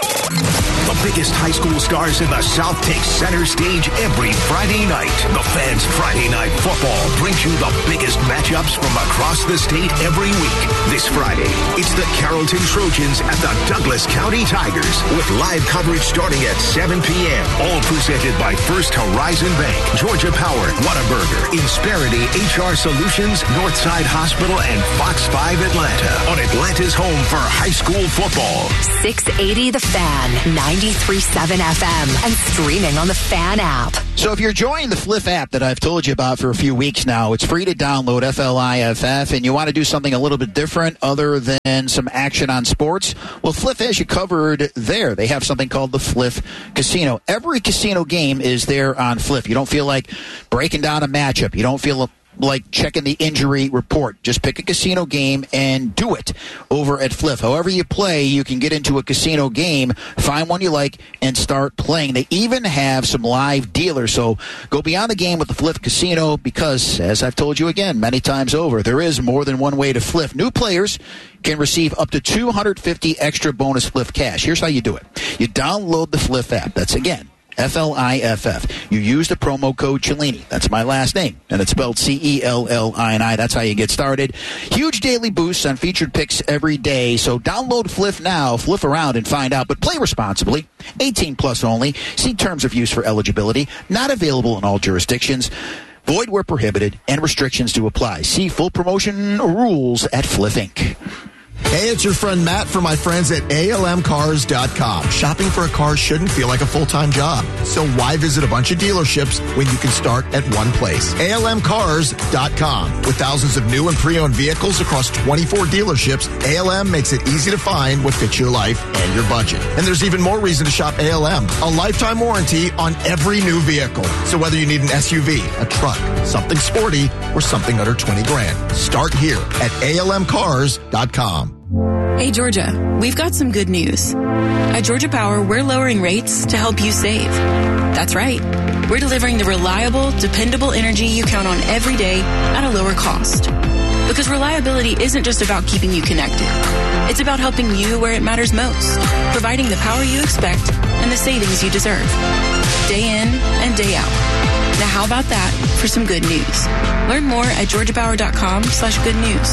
The biggest high school stars in the South take center stage every Friday night. The Fan's Friday Night Football brings you the biggest matchups from across the state every week. This Friday, it's the Carrollton Trojans at the Douglas County Tigers with live coverage starting at 7 p.m. All presented by First Horizon Bank, Georgia Power, Whataburger, Insperity HR Solutions, Northside Hospital, and Fox 5 Atlanta on Atlanta's home for high school football. 680 The Fan, 93.7 FM, and streaming on the Fan app. So if you're enjoying the Fliff app that I've told you about for a few weeks now, it's free to download, FLIFF, and you want to do something a little bit different other than some action on sports, well, Fliff has you covered there. They have something called the Fliff Casino. Every casino game is there on Fliff. You don't feel like breaking down a matchup. You don't feel like checking the injury report. Just pick a casino game and do it over at Fliff. However you play, you can get into a casino game, find one you like, and start playing. They even have some live dealers. So go beyond the game with the Fliff Casino because, as I've told you again many times over, there is more than one way to Fliff. New players can receive up to $250 extra bonus Fliff cash. Here's how you do it. You download the Fliff app. That's, again, FLIFF. You use the promo code Cellini. That's my last name. And it's spelled CELLINI. That's how you get started. Huge daily boosts on featured picks every day. So download Fliff now. Fliff around and find out. But play responsibly. 18 plus only. See terms of use for eligibility. Not available in all jurisdictions. Void where prohibited. And restrictions to apply. See full promotion rules at Fliff Inc. Hey, it's your friend Matt from my friends at ALMcars.com. Shopping for a car shouldn't feel like a full-time job. So why visit a bunch of dealerships when you can start at one place? ALMcars.com. With thousands of new and pre-owned vehicles across 24 dealerships, ALM makes it easy to find what fits your life and your budget. And there's even more reason to shop ALM. A lifetime warranty on every new vehicle. So whether you need an SUV, a truck, something sporty, or something under 20 grand, start here at ALMcars.com. Hey, Georgia, we've got some good news. At Georgia Power, we're lowering rates to help you save. That's right. We're delivering the reliable, dependable energy you count on every day at a lower cost. Because reliability isn't just about keeping you connected. It's about helping you where it matters most, providing the power you expect and the savings you deserve. Day in and day out. Now, how about that for some good news? Learn more at georgiapower.com/good news.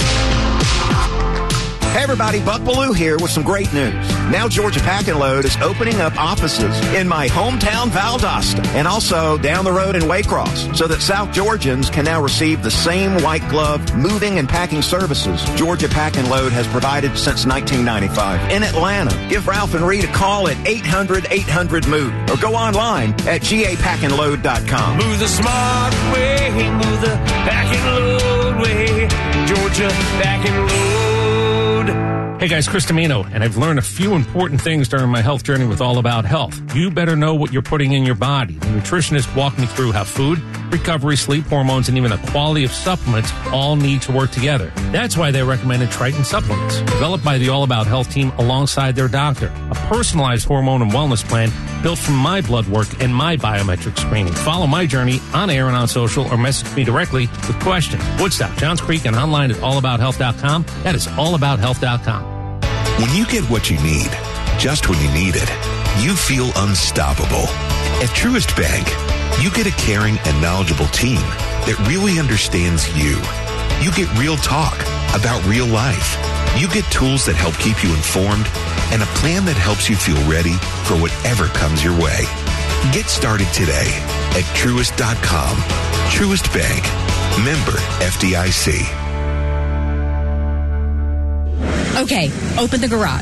Hey everybody, Buck Bellew here with some great news. Now Georgia Pack and Load is opening up offices in my hometown Valdosta and also down the road in Waycross so that South Georgians can now receive the same white glove moving and packing services Georgia Pack and Load has provided since 1995. In Atlanta, give Ralph and Reed a call at 800-800-MOVE or go online at gapackandload.com. Move the smart way, move the pack and load way, Georgia Pack and Load. Hey guys, Chris Domino, and I've learned a few important things during my health journey with All About Health. You better know what you're putting in your body. The nutritionist walked me through how food, recovery, sleep, hormones, and even the quality of supplements all need to work together. That's why they recommended Triton Supplements, developed by the All About Health team alongside their doctor. A personalized hormone and wellness plan built from my blood work and my biometric screening. Follow my journey on air and on social or message me directly with questions. Woodstock, Johns Creek, and online at allabouthealth.com. That is allabouthealth.com. When you get what you need, just when you need it, you feel unstoppable. At Truist Bank, you get a caring and knowledgeable team that really understands you. You get real talk about real life. You get tools that help keep you informed and a plan that helps you feel ready for whatever comes your way. Get started today at Truist.com. Truist Bank. Member FDIC. Okay, open the garage.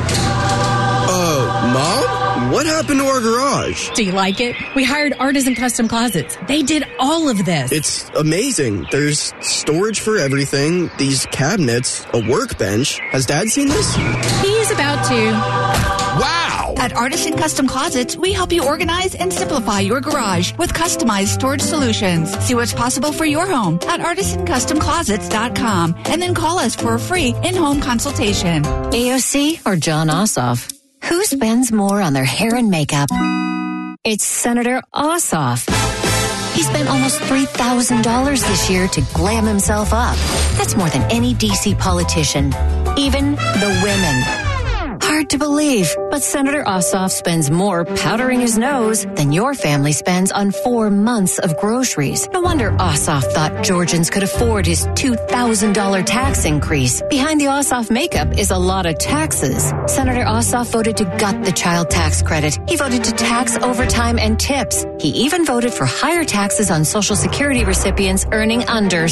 Mom? What happened to our garage? Do you like it? We hired Artisan Custom Closets. They did all of this. It's amazing. There's storage for everything, these cabinets, a workbench. Has Dad seen this? He's about to. Wow! At Artisan Custom Closets, we help you organize and simplify your garage with customized storage solutions. See what's possible for your home at artisancustomclosets.com and then call us for a free in-home consultation. AOC or John Ossoff? Who spends more on their hair and makeup? It's Senator Ossoff. He spent almost $3,000 this year to glam himself up. That's more than any D.C. politician, even the women. Hard to believe, but Senator Ossoff spends more powdering his nose than your family spends on 4 months of groceries. No wonder Ossoff thought Georgians could afford his $2,000 tax increase. Behind the Ossoff makeup is a lot of taxes. Senator Ossoff voted to gut the child tax credit. He voted to tax overtime and tips. He even voted for higher taxes on Social Security recipients earning under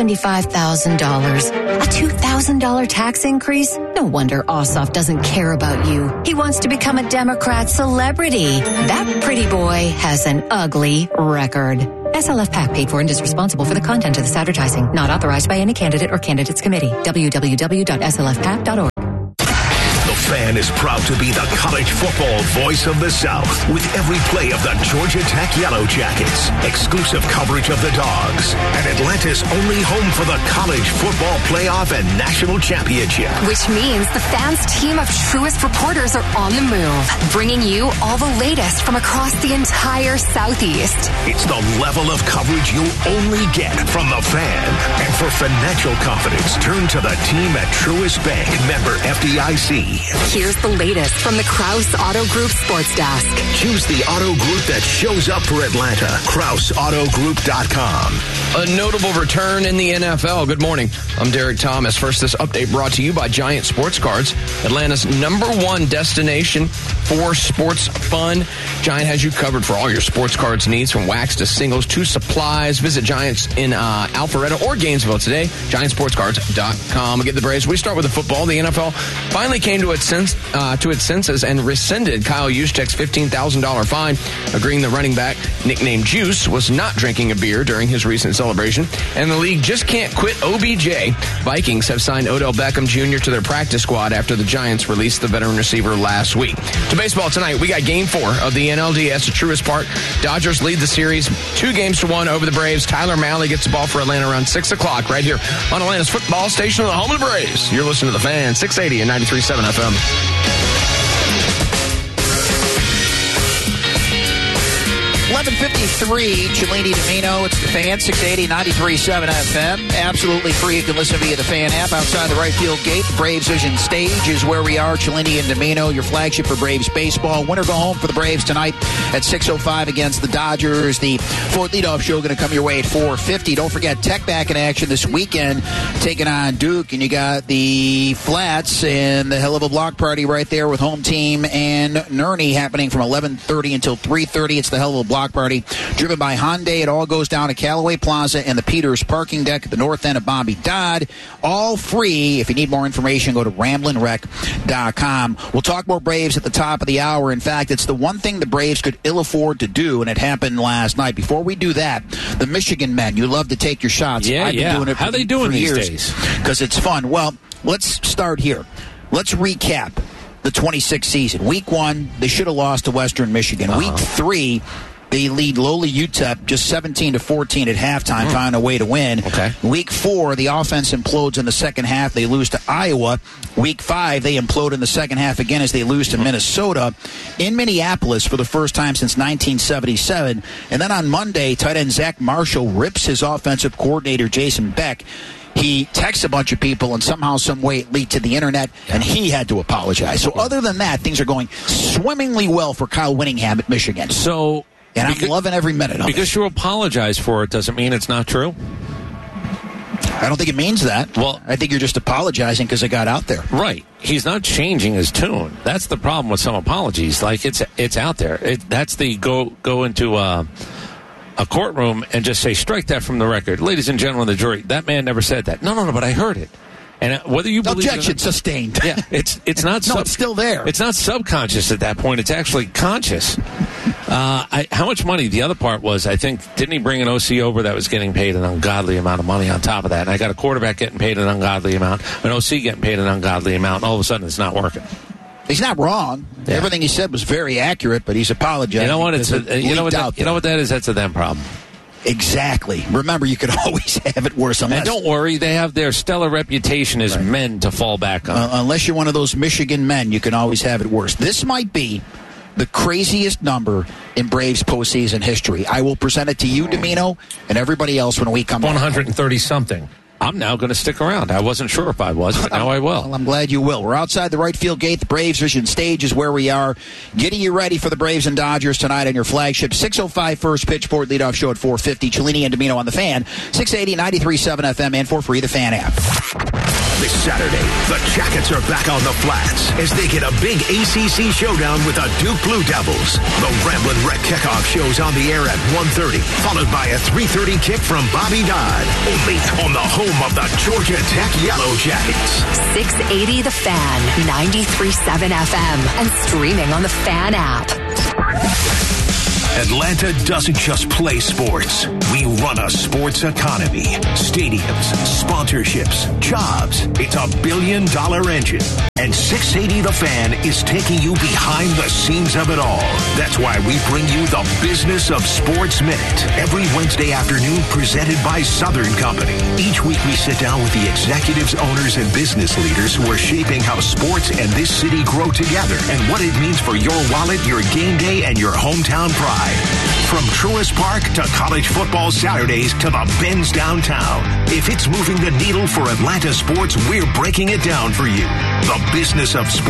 $75,000. A $2,000 tax increase? No wonder Ossoff doesn't care about you. He wants to become a Democrat celebrity. That pretty boy has an ugly record. SLF PAC paid for and is responsible for the content of this advertising. Not authorized by any candidate or candidates committee. www.slfpac.org. The Fan is proud to be the college football voice of the South with every play of the Georgia Tech Yellow Jackets, exclusive coverage of the Dogs, and Atlanta's only home for the college football playoff and national championship. Which means the Fan's team of Truist reporters are on the move, bringing you all the latest from across the entire Southeast. It's the level of coverage you'll only get from the Fan. And for financial confidence, turn to the team at Truist Bank, member FDIC. Here's the latest from the Krause Auto Group Sports Desk. Choose the auto group that shows up for Atlanta. KrauseAutoGroup.com. A notable return in the NFL. Good morning. I'm Derek Thomas. First, this update brought to you by Giant Sports Cards, Atlanta's #1 destination for sports fun. Giant has you covered for all your sports cards needs, from wax to singles to supplies. Visit Giants in Alpharetta or Gainesville today. GiantSportsCards.com. Again, the Braves. We start with the football. The NFL finally came to its senses and rescinded Kyle Juszczyk's $15,000 fine, agreeing the running back, nicknamed Juice, was not drinking a beer during his recent celebration. And the league just can't quit OBJ. Vikings have signed Odell Beckham Jr. to their practice squad after the Giants released the veteran receiver last week. To baseball tonight, we got Game 4 of the NLDS at Truist Park. Dodgers lead the series 2-1 over the Braves. Tyler Mahle gets the ball for Atlanta around 6 o'clock right here on Atlanta's football station, the home of the Braves. You're listening to The Fan, 680 and 93.7 FM. 11:53, Cellini Domino. It's The Fan, 680, 93.7 FM. Absolutely free. You can listen via the Fan app. Outside the right field gate, the Braves Vision Stage is where we are. Cellini and Domino, your flagship for Braves baseball. Winner go home for the Braves tonight at 6:05 against the Dodgers. The fourth leadoff show going to come your way at 4:50. Don't forget, Tech back in action this weekend, taking on Duke. And you got the Flats and the hell of a block party right there with home team and Nerney happening from 11:30 until 3:30. It's the hell of a block party driven by Hyundai. It all goes down at Callaway Plaza and the Peters parking deck at the north end of Bobby Dodd. All free. If you need more information, go to RamblinWreck.com. We'll talk more Braves at the top of the hour. In fact, it's the one thing the Braves could ill afford to do, and it happened last night. Before we do that, the Michigan men, you love to take your shots. I've been doing it How are they doing these days? Because it's fun. Well, let's start here. Let's recap the 26th season. Week 1, they should have lost to Western Michigan. Week 3, they lead lowly UTEP just 17-14 at halftime, find a way to win. Week 4, the offense implodes in the second half. They lose to Iowa. Week 5, they implode in the second half again as they lose to Minnesota in Minneapolis for the first time since 1977. And then on Monday, tight end Zach Marshall rips his offensive coordinator, Jason Beck. He texts a bunch of people, and somehow, some way, it leaked to the internet, and he had to apologize. So other than that, things are going swimmingly well for Kyle Whittingham at Michigan. And I'm loving every minute of it. Because you apologize for it doesn't mean it's not true? I don't think it means that. Well, I think you're just apologizing because it got out there. Right. He's not changing his tune. That's the problem with some apologies. Like, it's out there. That's the go into a courtroom and just say, strike that from the record. Ladies and gentlemen of the jury, that man never said that. No, but I heard it. And whether you believe objection it sustained. Yeah, it's not. No, it's still there. It's not subconscious at that point. It's actually conscious. How much money? The other part was, I think, didn't he bring an OC over that was getting paid an ungodly amount of money on top of that? And I got a quarterback getting paid an ungodly amount, an OC getting paid an ungodly amount, and all of a sudden it's not working. He's not wrong. Yeah. Everything he said was very accurate, but he's apologizing. You know what? You know what that is? That's a them problem. Exactly. Remember, you could always have it worse. And don't worry, they have their stellar reputation as men to fall back on. Unless you're one of those Michigan men, you can always have it worse. This might be the craziest number in Braves postseason history. I will present it to you, Domino, and everybody else when we come back. 130-something. I'm now going to stick around. I wasn't sure if I was, but now I will. Well, I'm glad you will. We're outside the right field gate. The Braves Vision stage is where we are, getting you ready for the Braves and Dodgers tonight on your flagship 6:05 first pitch. Ford leadoff show at 4:50. Cellini and Domino on the Fan, 680, 93.7 FM, and for free, the Fan app. This Saturday, the Jackets are back on the flats as they get a big ACC showdown with the Duke Blue Devils. The Ramblin' Wreck kickoff shows on the air at 1:30, followed by a 3:30 kick from Bobby Dodd. Only on the home of the Georgia Tech Yellow Jackets. 680 The Fan, 93.7 FM, and streaming on the Fan app. Atlanta doesn't just play sports. We run a sports economy. Stadiums, sponsorships, jobs. It's a billion-dollar engine. And 680 The Fan is taking you behind the scenes of it all. That's why we bring you the Business of Sports Minute. Every Wednesday afternoon, presented by Southern Company. Each week we sit down with the executives, owners, and business leaders who are shaping how sports and this city grow together and what it means for your wallet, your game day, and your hometown pride. From Truist Park to college football Saturdays to the Benz downtown. If it's moving the needle for Atlanta sports, we're breaking it down for you. The Business of Sports.